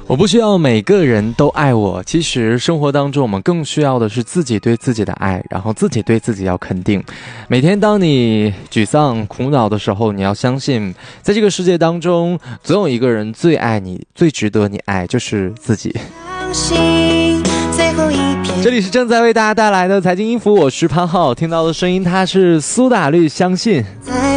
我不需要每个人都爱我，其实生活当中我们更需要的是自己对自己的爱，然后自己对自己要肯定。每天当你沮丧苦恼的时候，你要相信在这个世界当中总有一个人最爱你，最值得你爱，就是自己。这里是正在为大家带来的财经音符，我是潘浩，听到的声音它是苏打绿，相信。